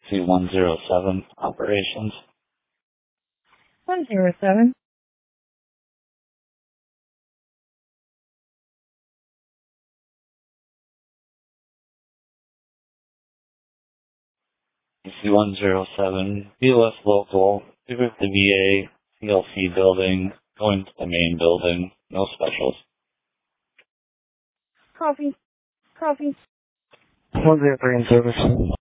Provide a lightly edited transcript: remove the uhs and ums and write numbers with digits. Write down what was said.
C107 operations. 107. C107, BOS local, visit the VA, CLC building, going to the main building, no specials. Copy. 103 in service.